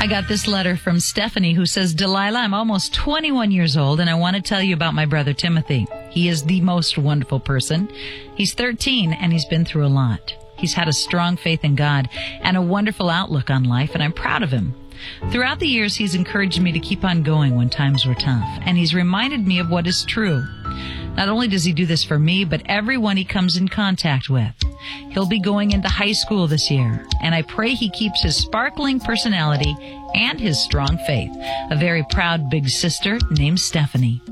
I got this letter from Stephanie who says, Delilah, I'm almost 21 years old and I want to tell you about my brother Timothy. He is the most wonderful person. He's 13 and he's been through a lot. He's had a strong faith in God and a wonderful outlook on life, and I'm proud of him. Throughout the years, he's encouraged me to keep on going when times were tough, and he's reminded me of what is true. Not only does he do this for me, but everyone he comes in contact with. He'll be going into high school this year, and I pray he keeps his sparkling personality and his strong faith. A very proud big sister named Stephanie.